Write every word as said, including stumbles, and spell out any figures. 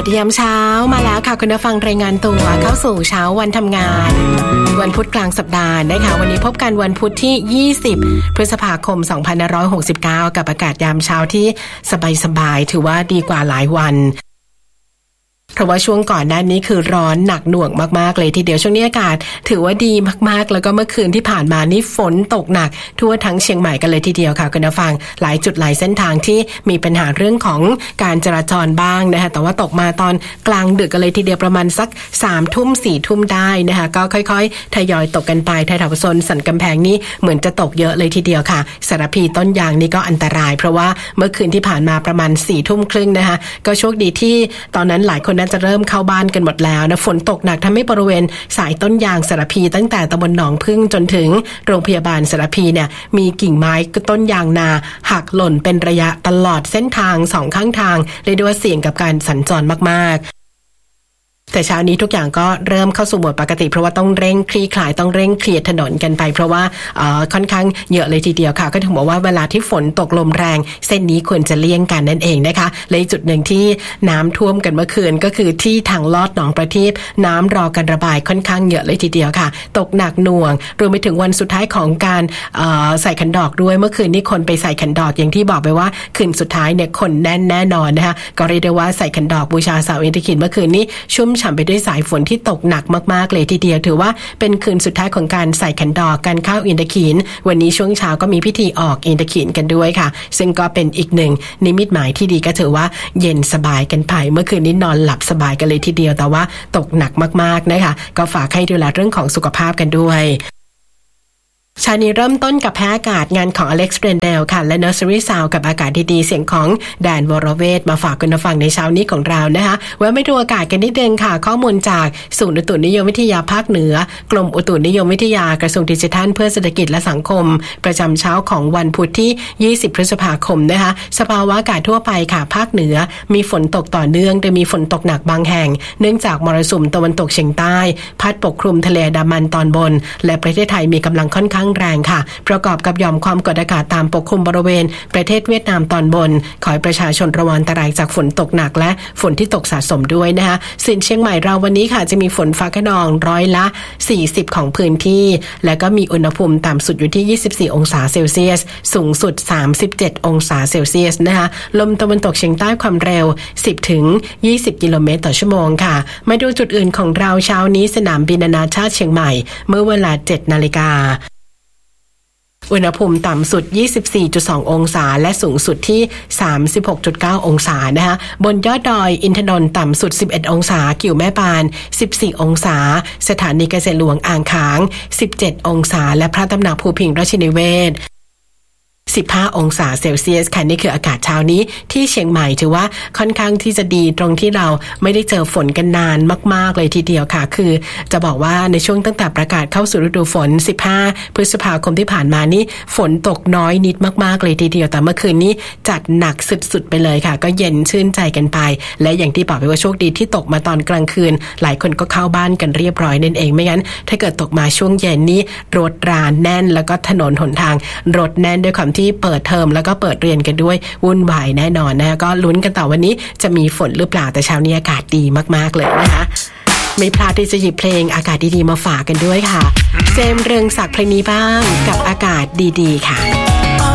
ดียามเช้ามาแล้วค่ะคุณผู้ฟังรายงานตัวเข้าสู่เช้าวันทำงานวันพุธกลางสัปดาห์นะคะวันนี้พบกันวันพุธที่ยี่สิบพฤษภาคมสองพันห้าร้อยหกสิบเก้ากับอากาศยามเช้าที่สบายๆถือว่าดีกว่าหลายวันเพราะว่าช่วงก่อนหน้านี้คือร้อนหนักหน่วงมากๆเลยทีเดียวช่วงนี้อากาศถือว่าดีมากๆแล้วก็เมื่อคืนที่ผ่านมานี่ฝนตกหนักทั่วทั้งเชียงใหม่กันเลยทีเดียวค่ะคุณผู้ฟังหลายจุดหลายเส้นทางที่มีปัญหาเรื่องของการจราจรบ้างนะคะแต่ว่าตกมาตอนกลางดึกกันเลยทีเดียวประมาณสักสามทุ่มสี่ทุ่มได้นะคะก็ค่อยๆทยอยตกกันไปแถวๆโซนสันกำแพงนี่เหมือนจะตกเยอะเลยทีเดียวค่ะสารพีต้นยางนี่ก็อันตรายเพราะว่าเมื่อคืนที่ผ่านมาประมาณสี่ทุ่มครึ่งนะคะก็โชคดีที่ตอนนั้นหลายคนน่าจะเริ่มเข้าบ้านกันหมดแล้วนะฝนตกหนักทำให้บริเวณสายต้นยางสารพีตั้งแต่ตำบลหนองพึ่งจนถึงโรงพยาบาลสารพีเนี่ยมีกิ่งไม้ต้นยางนาหักหล่นเป็นระยะตลอดเส้นทางสองข้างทางเรียกได้ว่าเสี่ยงกับการสัญจรมากๆแต่เช้านี้ทุกอย่างก็เริ่มเข้าสู่โหมดปกติเพราะว่าต้องเร่งคลี่คลายต้องเร่งเคลียร์ถนนกันไปเพราะว่าเอ่อค่อนข้างเยอะเลยทีเดียวค่ะก็ถึงบอกว่าเวลาที่ฝนตกลมแรงเส้นนี้ควรจะเลี่ยงกันนั่นเองนะคะและจุดหนึ่งที่น้ำท่วมกันเมื่อคืนก็คือที่ทางลอดหนองประทีปน้ำรอการระบายค่อนข้างเยอะเลยทีเดียวค่ะตกหนักหน่วงรวมไปถึงวันสุดท้ายของการเอ่อใส่ขันดอกด้วยเมื่อคืนนี้คนไปใส่ขันดอกอย่างที่บอกไปว่าคืนสุดท้ายเนี่ยคนแน่นแน่นอนนะคะก็เรียกได้ว่าใส่ขันดอกบูชาเสาอินทขินเมื่อคืนนี้ชุ่มฉ่ำไปด้วยสายฝนที่ตกหนักมากๆเลยทีเดียวถือว่าเป็นคืนสุดท้ายของการใส่ขันดอกการเข้าอินทขีนวันนี้ช่วงเช้าก็มีพิธีออกอินทขีนกันด้วยค่ะซึ่งก็เป็นอีกหนึ่งนิมิตหมายที่ดีก็ถือว่าเย็นสบายกันไปเมื่อคืนนี้นอนหลับสบายกันเลยทีเดียวแต่ว่าตกหนักมากๆนะคะก็ฝากให้ดูแลเรื่องของสุขภาพกันด้วยชานี้เริ่มต้นกับแพ้อากาศงานของอเล็กซ์เรนเดลค่ะและ Nursery Sound กับอากาศดีๆเสียงของแดนวรเวทมาฝากคุณผู้ฟังในเช้านี้ของเรานะคะแวะไปดูอากาศกันนิดนึงค่ะข้อมูลจากศูนย์อุตุนิยมวิทยาภาคเหนือกรมอุตุนิยมวิทยากระทรวงดิจิทัลเพื่อเศรษฐกิจและสังคมประจำเช้าของวันพุธที่ยี่สิบพฤษภาคมนะคะสภาวะอากาศทั่วไปค่ะภาคเหนือมีฝนตกต่อเนื่องโดยมีฝนตกหนักบางแห่งเนื่องจากมรสุมตะวันตกเฉียงใต้พัดปกคลุมทะเลอันดามันตอนบนและประเทศไทยมีกำลังค่อนข้างแรงค่ะประกอบกับหย่อมความกดอากาศต่ำปกคลุมบริเวณประเทศเวียดนามตอนบนขอให้ประชาชนระวังอันตรายจากฝนตกหนักและฝนที่ตกสะสมด้วยนะคะส่วนเชียงใหม่เราวันนี้ค่ะจะมีฝนฟ้าคะนองร้อยละสี่สิบของพื้นที่และก็มีอุณหภูมิต่ำสุดอยู่ที่ยี่สิบสี่องศาเซลเซียสสูงสุดสามสิบเจ็ดองศาเซลเซียสนะคะลมตะวันตกเฉียงใต้ความเร็วสิบถึงยี่สิบกิโลเมตรต่อชั่วโมงค่ะมาดูจุดอื่นของเราเช้านี้สนามบินนานาชาติเชียงใหม่เมื่อเวลา เจ็ดนาฬิกาอุณหภูมิต่ำสุด ยี่สิบสี่จุดสอง องศาและสูงสุดที่ สามสิบหกจุดเก้า องศานะคะบนยอดดอยอินทนนท์ต่ำสุดสิบเอ็ดองศากิ่วแม่ปานสิบสี่องศาสถานีเกษตรหลวงอ่างขางสิบเจ็ดองศาและพระตำหนักภูพิงค์ราชนิเวศน์สิบห้าองศาเซลเซียสค่ะนี่คืออากาศเช้านี้ที่เชียงใหม่ถือว่าค่อนข้างที่จะดีตรงที่เราไม่ได้เจอฝนกันนานมากๆเลยทีเดียวค่ะคือจะบอกว่าในช่วงตั้งแต่ประกาศเข้าสู่ฤดูฝนสิบห้าพฤษภาคมที่ผ่านมานี่ฝนตกน้อยนิดมากๆเลยทีเดียวแต่เมื่อคืนนี้จัดหนักสุดๆไปเลยค่ะก็เย็นชื่นใจกันไปและอย่างที่บอกไปว่าโชคดีที่ตกมาตอนกลางคืนหลายคนก็เข้าบ้านกันเรียบร้อยนั่นเองไม่งั้นถ้าเกิดตกมาช่วงเย็นนี้รถราแน่นแล้วก็ถนนหนทางรถแน่นด้วยความที่เปิดเทอมแล้วก็เปิดเรียนกันด้วยวุ่นวายแน่นอนนะก็ลุ้นกันต่อวันนี้จะมีฝนหรือเปล่าแต่เช้านี้อากาศดีมากๆเลยนะคะไม่พลาดที่จะหยิบเพลงอากาศดีๆมาฝากกันด้วยค่ะเจมส์เรืองศักดิ์เพลงนี้บ้างกับอากาศดีๆค่ะ